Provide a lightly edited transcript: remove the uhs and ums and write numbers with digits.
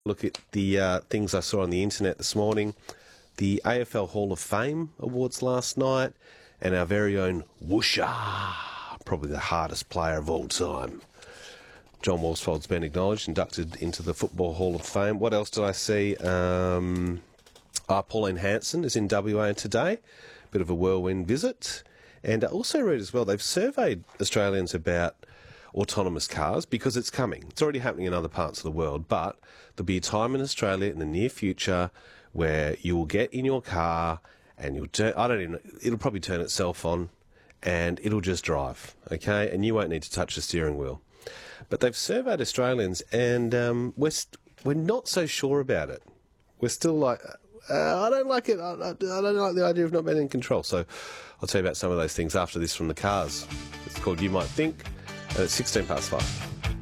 Look at the things I saw on the internet this morning. The AFL Hall of Fame awards last night, and our very own Woosha, probably the hardest player of all time. John Worsfold's been acknowledged, inducted into the Football Hall of Fame. What else did I see? Pauline Hanson is in WA today. Bit of a whirlwind visit. And I also read as well, they've surveyed Australians about autonomous cars because it's coming. It's already happening in other parts of the world, but there'll be a time in Australia in the near future where you will get in your car and it'll probably turn itself on and it'll just drive, okay? And you won't need to touch the steering wheel. But they've surveyed Australians and we're not so sure about it. We're still like, I don't like it. I don't like the idea of not being in control. So I'll tell you about some of those things after this from the cars. It's called You Might Think. And it's 5:16.